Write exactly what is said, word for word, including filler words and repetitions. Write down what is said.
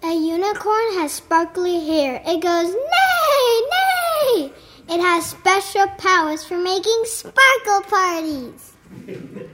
A unicorn has sparkly hair. It goes, nay, nay! It has special powers for making sparkle parties.